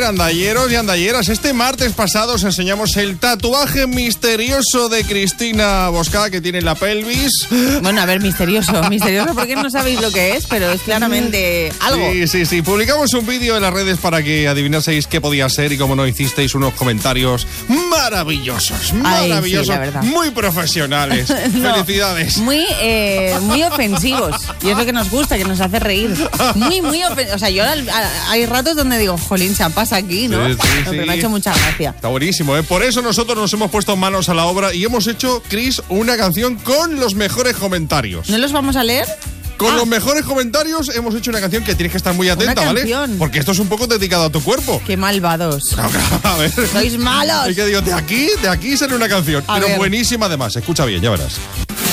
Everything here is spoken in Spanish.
gandalleros y andalleras, este martes pasado os enseñamos el tatuaje misterioso de Cristina Boscá que tiene en la pelvis. Bueno, a ver, misterioso porque no sabéis lo que es, pero es claramente algo. Sí. Publicamos un vídeo en las redes para que adivinaseis qué podía ser y como no hicisteis unos comentarios maravillosos, Sí, la verdad. muy profesionales. No, felicidades. Muy ofensivos. Y es lo que nos gusta, que nos hace reír. Muy ofensivos. O sea, yo hay ratos donde digo, jolín, se pasa aquí, ¿no? Sí. Pero me ha hecho mucha gracia. Está buenísimo, ¿eh? Por eso nosotros nos hemos puesto manos a la obra y hemos hecho, Cris, una canción con los mejores comentarios. ¿No los vamos a leer? Con los mejores comentarios hemos hecho una canción que tienes que estar muy atenta, ¿vale? Porque esto es un poco dedicado a tu cuerpo. ¡Qué malvados! A ver. ¡Sois malos! Es que digo, de aquí sale una canción. Pero buenísima además. Escucha bien, ya verás.